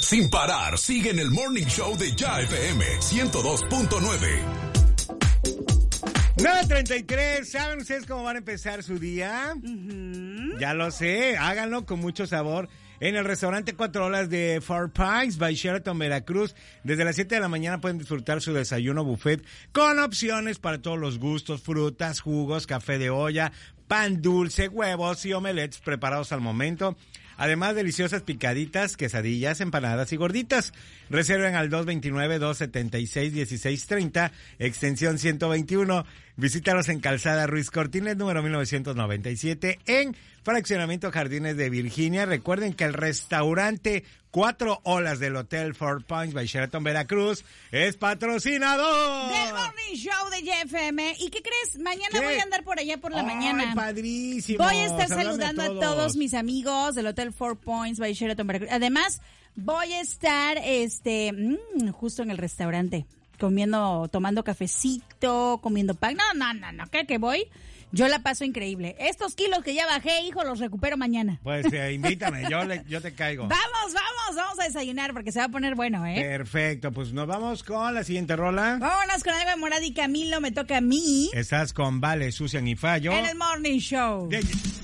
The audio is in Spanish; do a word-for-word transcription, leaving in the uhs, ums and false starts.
Sin parar, sigue en el Morning Show de Ya F M ciento dos punto nueve. nueve treinta y tres, ¿saben ustedes cómo van a empezar su día? Uh-huh. Ya lo sé, háganlo con mucho sabor. En el restaurante Cuatro Olas de Four Pines by Sheraton, Veracruz. Desde las siete de la mañana pueden disfrutar su desayuno buffet con opciones para todos los gustos, frutas, jugos, café de olla, pan dulce, huevos y omelets preparados al momento. Además, deliciosas picaditas, quesadillas, empanadas y gorditas. Reserven al dos veintinueve, dos setenta y seis, dieciséis treinta, extensión ciento veintiuno. Visítalos en Calzada Ruiz Cortines, número mil novecientos noventa y siete, en Fraccionamiento Jardines de Virginia. Recuerden que el restaurante Cuatro Olas del Hotel Four Pines by Sheraton, Veracruz, es patrocinador del Morning Show de J F M. ¿Y qué crees? Mañana ¿Qué? voy a andar por allá por la ¡Ay, mañana. Padrísimo! Voy a estar Saludame saludando a todos. a todos mis amigos del Hotel Four Points by Sheraton, Veracruz. Además, voy a estar este mmm, justo en el restaurante, comiendo, tomando cafecito, comiendo pan. No, no, no, no, ¿qué que voy? Yo la paso increíble. Estos kilos que ya bajé, hijo, los recupero mañana. Pues eh, invítame, yo, le, yo te caigo. Vamos, vamos, vamos a desayunar porque se va a poner bueno, ¿eh? Perfecto, pues nos vamos con la siguiente rola. Vámonos con algo de Morad y Camilo, me toca a mí. Estás con Vale, Susan y Fallo. En el Morning Show. De...